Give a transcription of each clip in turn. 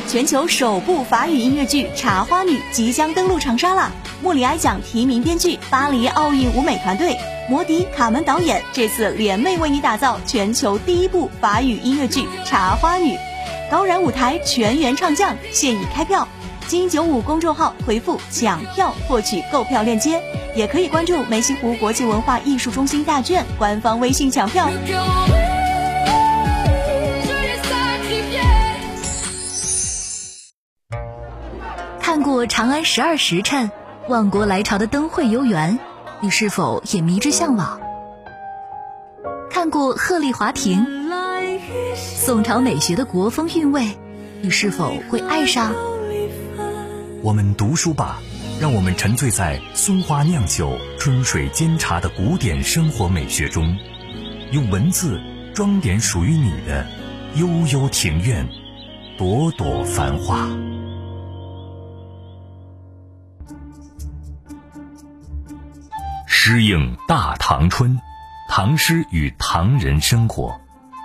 全球首部法语音乐剧《茶花女》即将登陆长沙了。莫里埃奖提名编剧，巴黎奥运舞美团队，摩迪、卡门导演，这次联袂为你打造全球第一部法语音乐剧《茶花女》。高燃舞台全员唱将，现已开票。金95公众号回复抢票获取购票链接，也可以关注梅溪湖国际文化艺术中心大卷官方微信抢票。 看过长安12时辰，万国来朝的灯会游园，你是否也迷之向往？看过鹤唳华亭，宋朝美学的国风韵味，你是否会爱上？ 我们读书吧，让我们沉醉在松花酿酒、春水煎茶的古典生活美学中，用文字装点属于你的悠悠庭院，朵朵繁花。诗映大唐春，唐诗与唐人生活。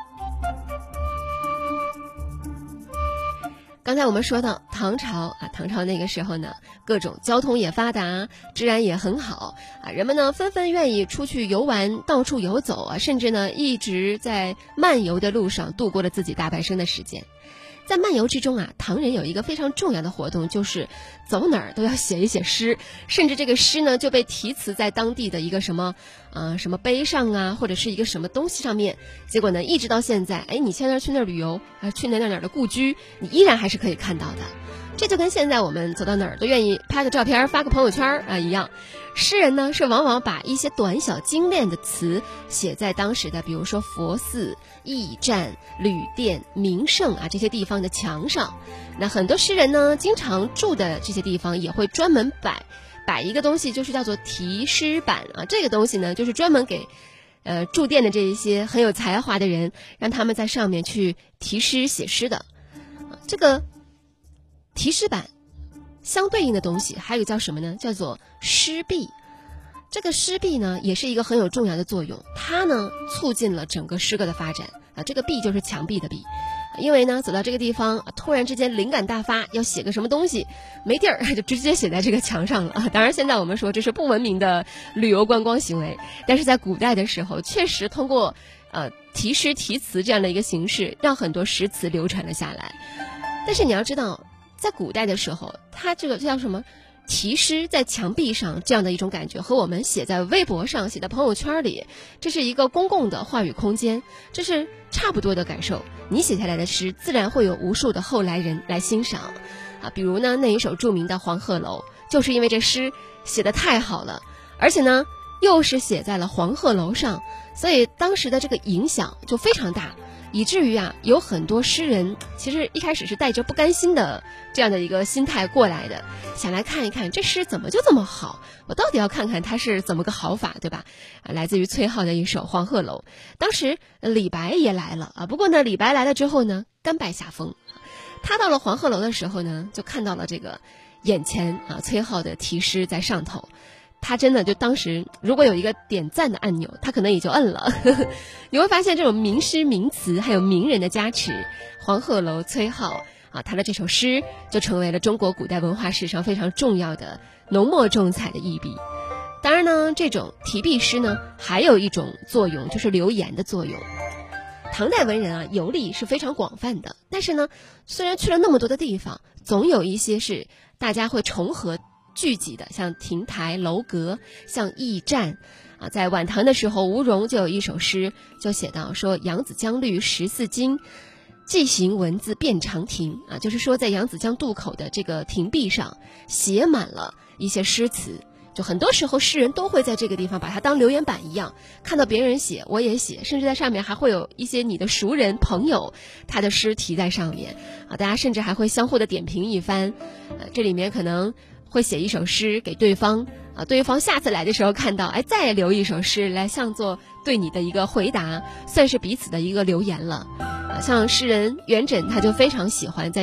刚才我们说到唐朝那个时候呢，各种交通也发达，治安也很好啊，人们呢纷纷愿意出去游玩，到处游走啊，甚至呢一直在漫游的路上度过了自己大半生的时间。在漫游之中啊，唐人有一个非常重要的活动，就是走哪儿都要写一写诗，甚至这个诗呢就被题词在当地的一个什么碑上啊，或者是一个什么东西上面。结果呢，一直到现在，你现在去那儿旅游啊，去哪儿的故居，你依然还是可以看到的。这就跟现在我们走到哪儿都愿意拍个照片发个朋友圈啊一样。诗人呢是往往把一些短小精炼的词写在当时的比如说佛寺、驿站、旅店、名胜啊这些地方的墙上。那很多诗人呢经常住的这些地方也会专门摆一个东西，就是叫做题诗板啊。这个东西呢就是专门给住店的这一些很有才华的人，让他们在上面去题诗写诗的。这个题诗板相对应的东西还有叫什么呢？叫做诗壁。这个诗壁呢也是一个很有重要的作用，它呢促进了整个诗歌的发展啊。这个壁就是墙壁的壁，因为呢走到这个地方突然之间灵感大发，要写个什么东西，没地儿就直接写在这个墙上了啊。当然现在我们说这是不文明的旅游观光行为，但是在古代的时候确实通过题诗题词这样的一个形式，让很多诗词流传了下来。但是你要知道，在古代的时候，它这个叫什么题诗在墙壁上这样的一种感觉，和我们写在微博上写在朋友圈里，这是一个公共的话语空间，这是差不多的感受。你写下来的诗自然会有无数的后来人来欣赏啊。比如呢那一首著名的《黄鹤楼》，就是因为这诗写得太好了，而且呢又是写在了黄鹤楼上，所以当时的这个影响就非常大，以至于有很多诗人其实一开始是带着不甘心的这样的一个心态过来的，想来看一看这诗怎么就这么好，我到底要看看它是怎么个好法，对吧？来自于崔颢的一首《黄鹤楼》。当时李白也来了啊，不过呢李白来了之后呢甘拜下风。他到了黄鹤楼的时候呢，就看到了这个眼前崔颢的题诗在上头，他真的就当时如果有一个点赞的按钮，他可能也就摁了。你会发现这种名诗名词还有名人的加持，黄鹤楼、崔颢他的这首诗就成为了中国古代文化史上非常重要的浓墨重彩的一笔。当然呢，这种题壁诗呢还有一种作用，就是留言的作用。唐代文人游历是非常广泛的，但是呢虽然去了那么多的地方，总有一些是大家会重合聚集的，像亭台楼阁，像驿站在晚唐的时候，吴荣就有一首诗就写到说，扬子江绿14津，既行文字遍长亭就是说在扬子江渡口的这个亭壁上写满了一些诗词。就很多时候诗人都会在这个地方把它当留言板一样，看到别人写我也写，甚至在上面还会有一些你的熟人朋友他的诗题在上面大家甚至还会相互的点评一番这里面可能会写一首诗给对方对方下次来的时候看到再留一首诗来像作对你的一个回答，算是彼此的一个留言了像诗人元稹他就非常喜欢在